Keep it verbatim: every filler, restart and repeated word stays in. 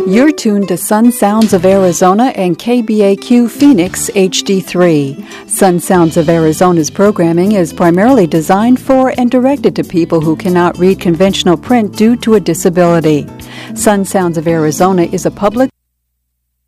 You're tuned to Sun Sounds of Arizona and K B A Q Phoenix H D three. Sun Sounds of Arizona's programming is primarily designed for and directed to people who cannot read conventional print due to a disability. Sun Sounds of Arizona is a public